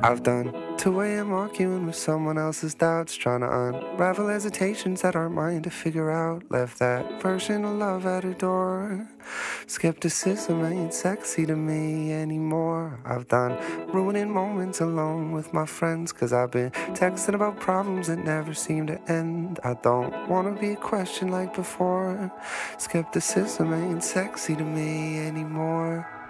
I've done 2 a.m. arguing with someone else's doubts, trying to unravel hesitations that aren't mine to figure out. Left that version of love at her door. Skepticism ain't sexy to me anymore. I've done ruining moments alone with my friends, 'cause I've been texting about problems that never seem to end. I don't wanna be a question like before. Skepticism ain't sexy to me anymore.